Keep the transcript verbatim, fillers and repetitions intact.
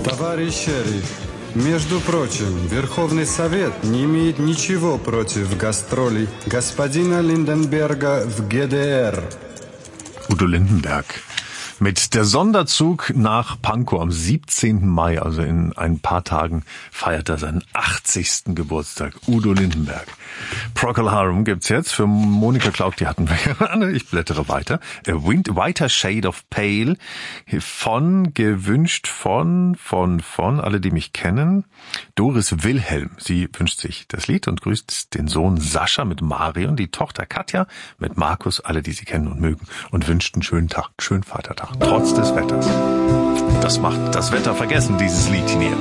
Товарищ шериф, между прочим, Верховный Совет не имеет ничего против гастролей господина Lindenberger в G D R. Udo Lindenberg. Mit der Sonderzug nach Pankow am siebzehnten Mai, also in ein paar Tagen, feiert er seinen achtzigsten Geburtstag. Udo Lindenberg. Procol Harum gibt's jetzt für Monika Klauk, die hatten wir gerade. Ich blättere weiter. A Wind, Whiter Shade of Pale von, gewünscht von, von, von, alle, die mich kennen. Doris Wilhelm. Sie wünscht sich das Lied und grüßt den Sohn Sascha mit Marion, die Tochter Katja mit Markus, alle, die sie kennen und mögen, und wünscht einen schönen Tag, schönen Vatertag. Trotz des Wetters. Das macht das Wetter vergessen, dieses Lied hier.